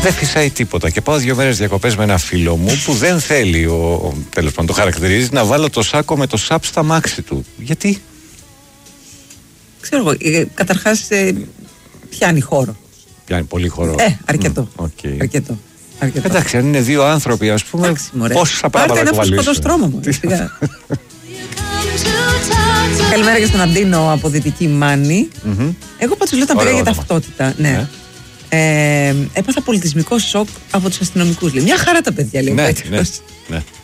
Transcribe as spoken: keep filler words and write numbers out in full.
δεν φυσάει τίποτα. Και πάω δύο μέρες διακοπές με ένα φίλο μου που δεν θέλει, ο, τέλος πάντων το χαρακτηρίζει, να βάλω το σάκο με το σαπ στα μάξι του. Γιατί? Ξέρω εγώ, ε, καταρχάς ε, πιάνει χώρο. Πιάνει πολύ χώρο. Ε, αρκετό. Mm, okay. αρκετό. αρκετό. Εντάξει, αν είναι δύο άνθρωποι, ας πούμε, πόσα πράγματα κουβαλήσουν. Πάρτε ένα φωσποτοστρώμα μου. Καλημέρα και στον Αντίνο από Δυτική Μάνη. Mm-hmm. Εγώ πάντως λέω όταν πήγα για ταυτότητα. Ναι. ναι. Ε, έπαθα πολιτισμικό σοκ από τους αστυνομικούς. Μια χαρά τα παιδιά, λέει. Ναι, ναι, ναι.